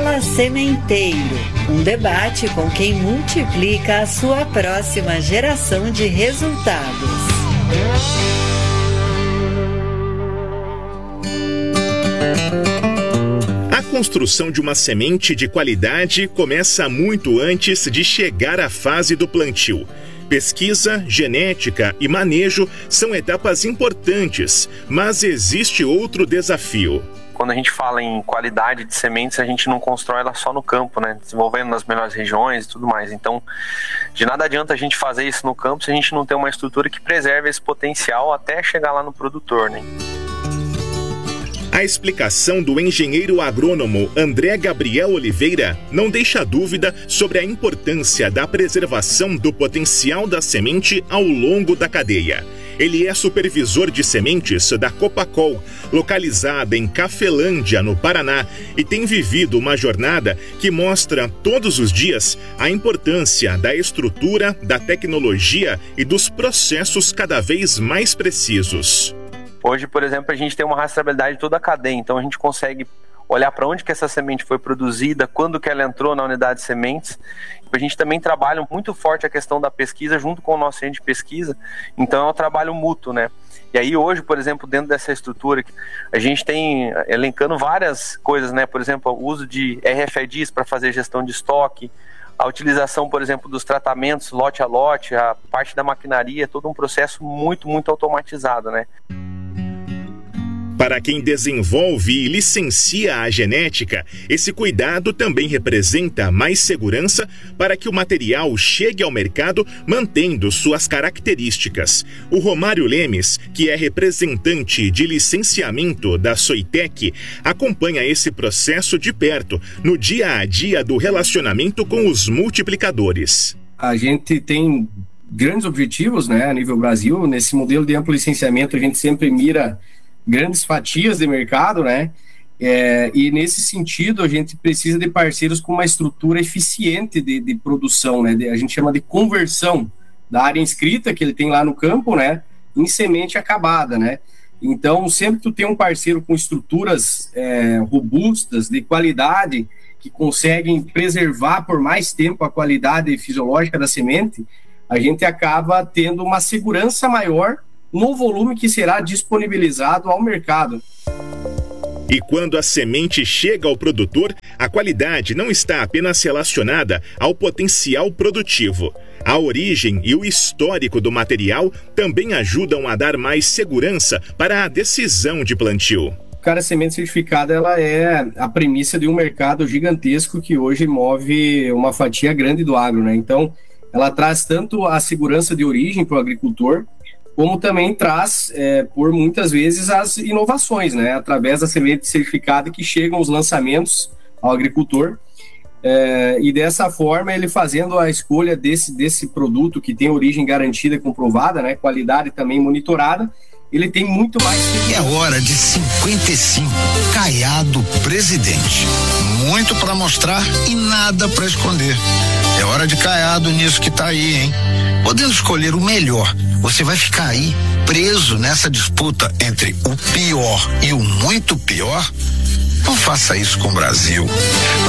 Fala Sementeiro, um debate com quem multiplica a sua próxima geração de resultados. A construção de uma semente de qualidade começa muito antes de chegar à fase do plantio. Pesquisa, genética e manejo são etapas importantes, mas existe outro desafio. Quando a gente fala em qualidade de sementes, a gente não constrói ela só no campo, né? Desenvolvendo nas melhores regiões e tudo mais. Então, de nada adianta a gente fazer isso no campo se a gente não tem uma estrutura que preserve esse potencial até chegar lá no produtor, né? A explicação do engenheiro agrônomo André Gabriel Oliveira não deixa dúvida sobre a importância da preservação do potencial da semente ao longo da cadeia. Ele é supervisor de sementes da Copacol, localizada em Cafelândia, no Paraná, e tem vivido uma jornada que mostra todos os dias a importância da estrutura, da tecnologia e dos processos cada vez mais precisos. Hoje, por exemplo, a gente tem uma rastreabilidade de toda a cadeia, então a gente consegue olhar para onde que essa semente foi produzida, quando que ela entrou na unidade de sementes. A gente também trabalha muito forte a questão da pesquisa junto com o nosso centro de pesquisa, então é um trabalho mútuo, né? E aí hoje, por exemplo, dentro dessa estrutura, a gente tem elencando várias coisas, né? Por exemplo, o uso de RFIDs para fazer gestão de estoque, a utilização, por exemplo, dos tratamentos lote a lote, a parte da maquinaria, todo um processo muito, muito automatizado, né? Para quem desenvolve e licencia a genética, esse cuidado também representa mais segurança para que o material chegue ao mercado mantendo suas características. O Romário Lemes, que é representante de licenciamento da Soitec, acompanha esse processo de perto no dia a dia do relacionamento com os multiplicadores. A gente tem grandes objetivos, né, a nível Brasil. Nesse modelo de amplo licenciamento, a gente sempre mira grandes fatias de mercado, né? E nesse sentido a gente precisa de parceiros com uma estrutura eficiente de produção, né? A gente chama de conversão da área inscrita que ele tem lá no campo, né? Em semente acabada, né? Então, sempre que tu tem um parceiro com estruturas robustas, de qualidade, que conseguem preservar por mais tempo a qualidade fisiológica da semente, a gente acaba tendo uma segurança maior no volume que será disponibilizado ao mercado. E quando a semente chega ao produtor, a qualidade não está apenas relacionada ao potencial produtivo. A origem e o histórico do material também ajudam a dar mais segurança para a decisão de plantio. Cara, a semente certificada, ela é a premissa de um mercado gigantesco que hoje move uma fatia grande do agro, né? Então, ela traz tanto a segurança de origem para o agricultor, como também traz, por muitas vezes, as inovações, né? Através da semente certificada que chegam os lançamentos ao agricultor. E dessa forma, ele fazendo a escolha desse produto que tem origem garantida e comprovada, né? Qualidade também monitorada, ele tem muito mais... É hora de 55, Caiado presidente. Muito para mostrar e nada para esconder. É hora de Caiado nisso que tá aí, hein? Podendo escolher o melhor, você vai ficar aí preso nessa disputa entre o pior e o muito pior? Não faça isso com o Brasil.